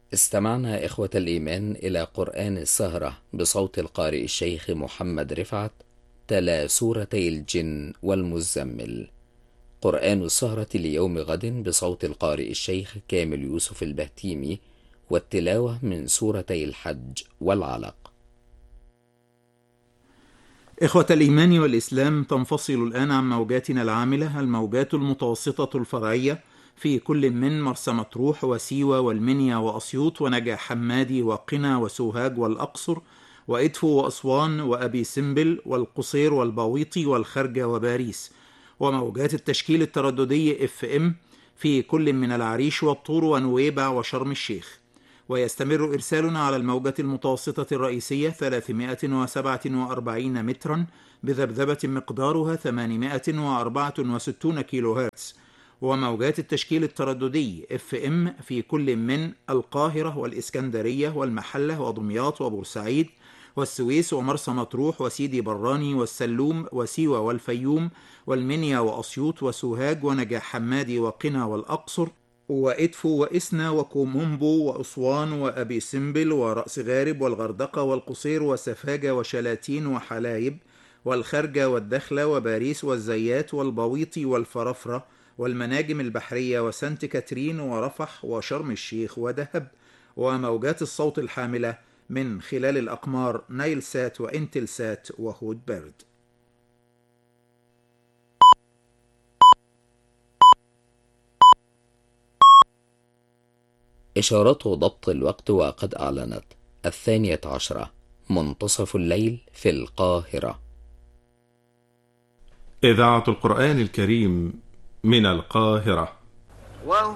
استمعنا إخوة الإيمان إلى قرآن السهرة بصوت القارئ الشيخ محمد رفعت تلا سورتي الجن والمزمل. قرآن السهرة ليوم غد بصوت القارئ الشيخ كامل يوسف البهتيمي، والتلاوة من سورتي الحج والعلق. إخوة الإيمان والإسلام، تنفصل الآن عن موجاتنا العاملة الموجات المتوسطة الفرعية في كل من مرسى مطروح وسيوة والمنيا وأسيوط ونجع حمادي وقنا وسوهاج والأقصر وإدفو وأسوان وأبي سمبل والقصير والباويطي والخرجة وباريس، وموجات التشكيل الترددي FM في كل من العريش والطور ونويبع وشرم الشيخ. ويستمر إرسالنا على الموجة المتوسطة الرئيسية 347 مترا بذبذبة مقدارها 864 كيلو هرتز، وموجات التشكيل الترددي FM في كل من القاهرة والإسكندرية والمحلة ودمياط وبورسعيد والسويس ومرسى مطروح وسيدي براني والسلوم وسيوة والفيوم والمنيا وأسيوط وسوهاج ونجع حمادي وقنا والأقصر وإدفو وإسنا وكومومبو وأسوان وأبي سمبل ورأس غارب والغردقة والقصير وسفاجة وشلاتين وحلايب والخرجة والدخلة وباريس والزيات والبويطي والفرفرة والمناجم البحرية وسانت كاترين ورفح وشرم الشيخ ودهب، وموجات الصوت الحاملة من خلال الأقمار نايل سات وإنتل سات وهود بيرد. إشارات ضبط الوقت وقد أعلنت 12:00 منتصف الليل في القاهرة. إذاعة القرآن الكريم من القاهرة.